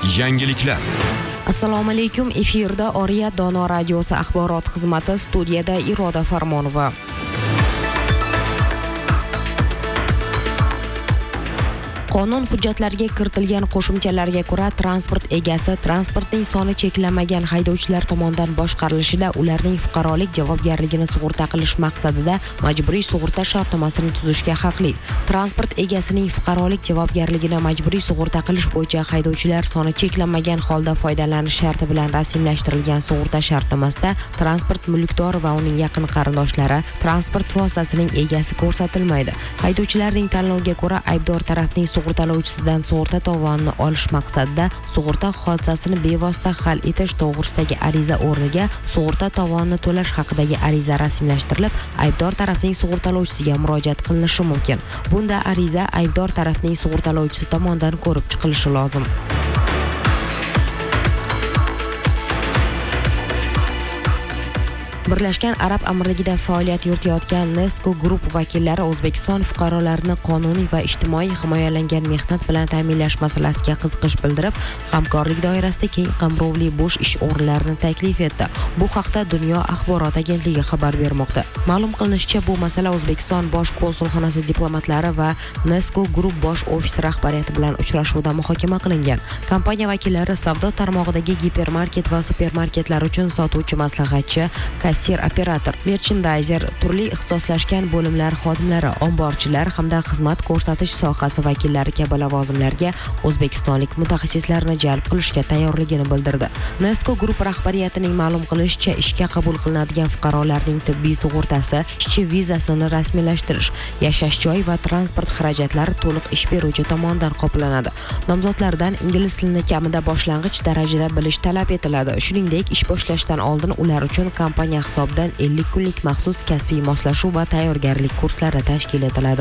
Yangiliklar. Assalomu alaykum. Efirda Oriyat Dono radiosi axborot xizmati, studiyada Iroda Farmonova. Qonun hujjatlariga kiritilgan qo'shimchalarga ko'ra, transport egasi transportning soni cheklanmagan haydovchilar tomonidan boshqarilishida ularning fuqarolik javobgarligini sug'urta qilish maqsadida majburiy sug'urta shartnomasini tuzishga haqli. Transport egasining fuqarolik javobgarligini majburiy sug'urta qilish bo'yicha haydovchilar soni cheklanmagan holda foydalanish sharti bilan rasmiylashtirilgan sug'urta shartnomasida transport mulkdori va uning yaqin qarindoshlari, transport vositasining egasi ko'rsatilmaydi. Haydovchilarning tanloviga ko'ra, aybdor tarafning sug'urtalovchisidan sug'urta tovonini olish maqsadida sug'urta hodisasini bevosita hal etish to'g'risidagi ariza o'rniga sug'urta tovonini to'lash haqidagi ariza rasmiylashtirilib, aybdor tarafning sug'urtalovchisiga murojaat qilinishi mumkin. Bunda ariza aybdor tarafning sug'urtalovchisi tomonidan ko'rib chiqilishi lozim. Birlashgan Arab Amirligida faoliyat yuritayotgan Nesco Group vakillari O'zbekiston fuqarolarini qonuniy va ijtimoiy himoyalangan mehnat bilan ta'minlash masalasiga qiziqish bildirib, hamkorlik doirasida keng qamrovli bo'sh ish o'rinlarini taklif etdi. Bu haqda Dunyo axborot agentligi xabar bermoqda. Ma'lum qilinishicha, bu masala O'zbekiston bosh konsulxonasi diplomatlari va Nesco Group bosh ofisi rahbariyati bilan uchrashuvda muhokama qilingan. Kompaniya vakillari savdo tarmog'idagi gipermarket va supermarketlar uchun sotuvchi maslahatchi, kassir operator, merchandizer, turli ixtisoslashgan bo'limlar xodimlari, omborchilar hamda xizmat ko'rsatish sohasi vakillari kabi lavozimlarga o'zbekistonlik mutaxassislarni jalb qilishga tayyorligini bildirdi. Nesco Group rahbariyatining ma'lum qilishicha, ishga qabul qilinadigan fuqarolarning tibbiy sug'urtasi, ishchi vizasini rasmiylashtirish, yashash joy va transport xarajatlari to'liq ish beruvchi tomonidan qoplanadi. Nomzodlardan ingliz tilini kamida boshlang'ich darajada bilish talab etiladi. Shuningdek, ish boshlashdan oldin ular uchun kompaniya hisobidan 50 kunlik maxsus kasbiy moslashuv va tayyorgarlik kurslari tashkil etiladi.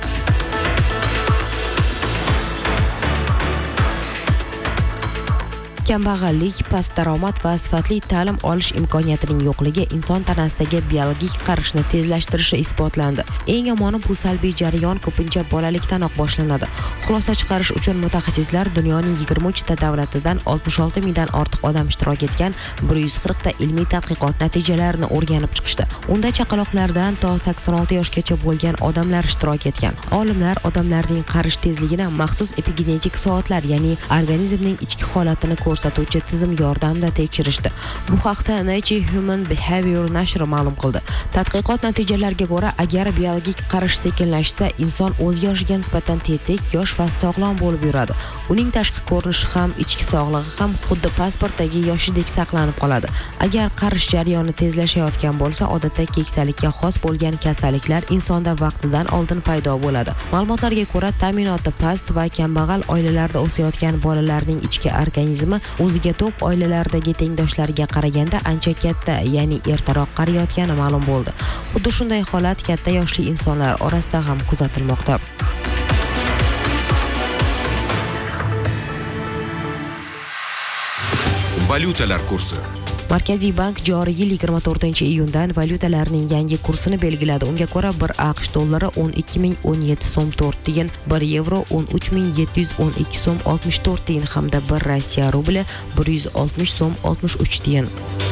Kambag'allik, past daromad va sifatli ta'lim olish imkoniyatining yo'qligi inson tanasidagi biologik qarishni tezlashtirishi isbotlandi. Eng yomoni bu salbiy jarayon ko'pincha bolalikdanoq boshlanadi. Xulosa chiqarish uchun mutaxassislar dunyoning 23 ta davlatidan 66 mingdan ortiq odam ishtirok etgan 140 ta ilmiy tadqiqot natijalarini o'rganib chiqishdi. Unda chaqaloqlardan to 86 yoshgacha bo'lgan odamlar ishtirok etgan. Olimlar odamlarning qarish tezligini maxsus epigenetik soatlar, ya'ni organizmning ichki holatini ko'rsatuvchi tizim yordamida tekshirishdi. Bu haqda Nature Human Behavior nashri ma'lum qildi. Tadqiqot natijalariga ko'ra, agar biologik qarish sekinlashsa, inson o'z yoshiga nisbatan tetik, yosh va sog'lom bo'lib yuradi. Uning tashqi ko'rinishi ham, ichki sog'lig'i ham xuddi pasportdagi yoshidek saqlanib qoladi. Agar qarish jarayoni tezlashayotgan bo'lsa, odatda keksalikka xos bo'lgan kasalliklar insonda vaqtidan oldin paydo bo'ladi. Ma'lumotlarga ko'ra, ta'minoti past va kambag'al oilalarda o'sayotgan bolalarning ichki organizmi o'ziga to'q oilalardagi tengdoshlariga qaraganda ancha katta, ya'ni ertaroq qariyotgani ma'lum bo'ldi. Xuddi shunday holat katta yoshli insonlar orasida ham kuzatilmoqda. Valyutalar kursi. Markaziy bank joriy yil 24-iyundan valyutalarning yangi kursini belgiladi. Unga ko'ra, 1 AQSh dollari 12.017 so'm 4 tiyin, 1 yevro 13.712 so'm 64 tiyin hamda 1 Rossiya rubli 160 so'm 63 tiyin.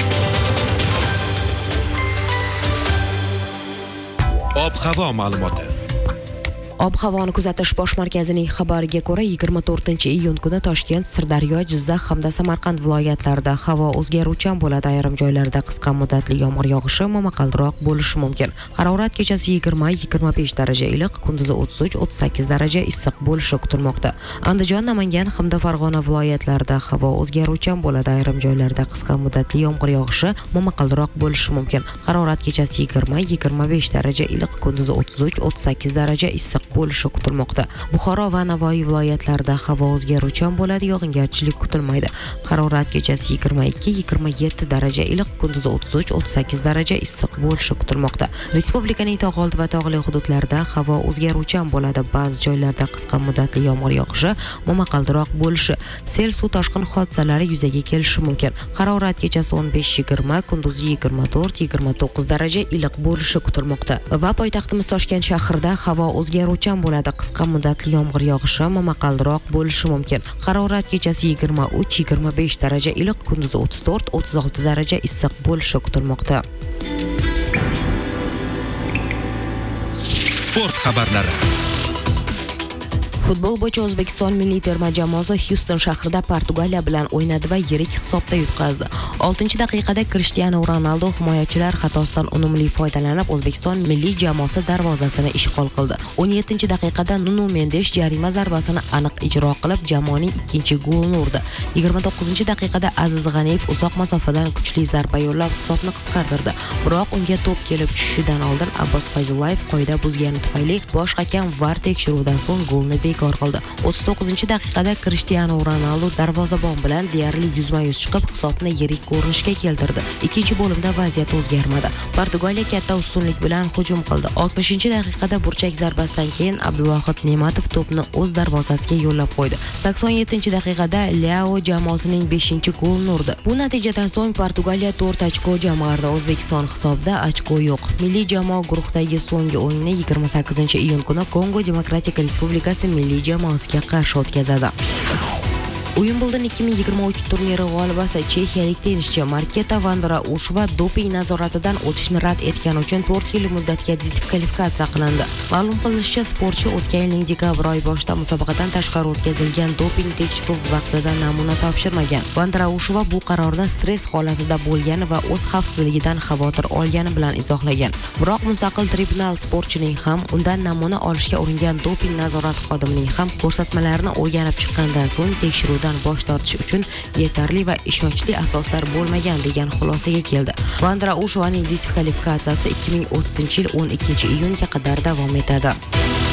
Ob-havo ma'lumoti. Ob-havoni kuzatish bosh markazining xabariga ko'ra, 24-iyun kuni Toshkent, Sirdaryo, Jizzax hamda Samarqand viloyatlarida havo o'zgaruvchan bo'ladi. Ayrim joylarda qisqa muddatli yomg'ir yog'ishi, momaqaldiroq bo'lishi mumkin. Harorat kechasi 20-25 daraja iliq, kunduzi 33-38 daraja issiq bo'lishi kutilmoqda. Andijon, Namangan hamda Farg'ona viloyatlarida havo o'zgaruvchan bo'ladi. Ayrim joylarda qisqa muddatli yomg'ir yog'ishi, momaqaldiroq bo'lishi mumkin. Harorat kechasi 20-25 daraja iliq, kunduzi 33-38 daraja issiq bo'lishi kutilmoqda. Buxoro va Navoiy viloyatlarida havo o'zgaruvchan bo'ladi, yog'ingarchilik kutilmaydi. Harorat kechasi 22-27 daraja iliq, kunduzi 33-38 daraja issiq bo'lishi kutilmoqda. Respublikaning tog' oldi va tog'li hududlarida havo o'zgaruvchan bo'ladi. Ba'zi joylarda qisqa muddatli yomg'ir yog'ishi, momaqaldiroq bo'lishi, sel suv toshqin hodisalari yuzaga kelishi mumkin. Harorat kechasi 15-20, kunduzi 24-29 daraja iliq bo'lishi kutilmoqda. Va poytaxtimiz Toshkent shahrida havo o'zgaruvchan yog'ingarchilikdan bo'ladi. Qisqa muddatli yomg'ir yog'ishi momaqaldiroq bo'lishi mumkin. Harorat kechasi 23-25 daraja iliq, kunduzi 34-36 daraja issiq bo'lishi kutilmoqda. Sport xabarlari. Futbol bo'yicha O'zbekiston milliy terma jamoasi Houston shahrida Portugaliya bilan o'ynadi va yirik hisobda yutqazdi. 6-daqiqada Cristiano Ronaldo himoyachilar xatosidan unumli foydalanib O'zbekiston milliy jamoasi darvozasini ishg'ol qildi. 17-daqiqada Nuno Mendes jarima zarbasini aniq ijro qilib jamoaning ikkinchi golini urdi. 29-daqiqada Aziz G'aniyev uzoq masofadan kuchli zarba yo'llab hisobni qisqartirdi. Biroq unga to'p kelib tushishidan oldin Abbos Fayzullayev qoida buzgani tufayli bosh hakam VAR tekshiruvidan so'ng golni bekor qildi. 39-daqiqada Cristiano Ronaldo darvozabon bilan deyarli yuzma-yuz chiqib hisobni yirik ko'rinishga keltirdi. Ikkinchi bo'limda vaziyat o'zgarmadi. Portugaliya katta ustunlik bilan hujum qildi. 60-daqiqada burchak zarbasidan keyin Abduvohid Ne'matov to'pni o'z darvozasiga yo'llab qo'ydi. 87-daqiqada Leao jamoasining 5-golini urdi. Bu natijadan so'ng Portugaliya 4 ochko jamg'ardi. O'zbekiston hisobda ochko yo'q. Milliy jamoa guruhdagi so'nggi o'yinni 28-iyun kuni Kongo Demokratik Respublikasi milliy jamoasiga qarshi o'tkazadi. Wimbledon 2023 turniri g'olibasi chexiyalik tennischi Marketa Vandraushova doping nazoratidan o'tishni rad etgani uchun 4 yil muddatga diskvalifikatsiya qilindi. Ma'lum qilishicha, sportchi o'tgan yilning dekabr oyi boshida musobaqadan tashqari o'tkazilgan doping tekshiruv vaqtida namuna topshirmagan. Vandraushova bu qarorni stress holatida bo'lgani va o'z xavfsizligidan xavotir olgani bilan izohlagan. Biroq mustaqil tribunal sportchining ham undan namuna olishga uringan doping nazorati xodimining ham ko'rsatmalarini o'rganib chiqqandan so'ng tekshiruv bosh tortish uchun yetarli va ishonchli asoslar bo'lmagan degan xulosaga keldi. Vandraushovaning diskvalifikatsiyasi 2030-yil 12-iyunga qadar davom etadi.